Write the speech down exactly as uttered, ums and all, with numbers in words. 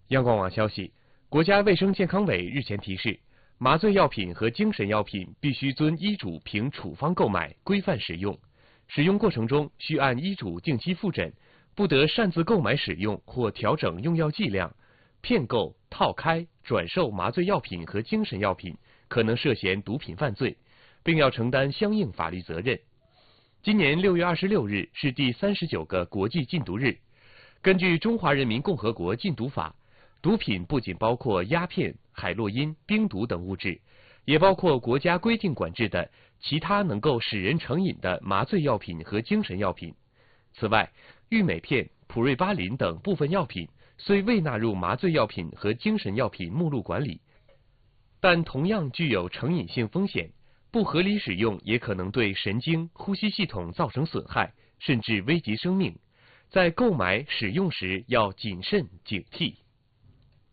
央广网消息，国家卫生健康委日前提示，麻醉药品和精神药品必须遵医嘱凭处方购买，规范使用。使用过程中需按医嘱定期复诊，不得擅自购买使用或调整用药剂量，骗购、套开、转售麻醉药品和精神药品，可能涉嫌毒品犯罪，并要承担相应法律责任。今年六月二十六日是第三十九个国际禁毒日。根据《中华人民共和国禁毒法》，毒品不仅包括鸦片、海洛因、冰毒等物质，也包括国家规定管制的其他能够使人成瘾的麻醉药品和精神药品。此外，氯美片、普瑞巴林等部分药品虽未纳入麻醉药品和精神药品目录管理，但同样具有成瘾性风险，不合理使用也可能对神经、呼吸系统造成损害，甚至危及生命。在购买、使用时要谨慎警惕。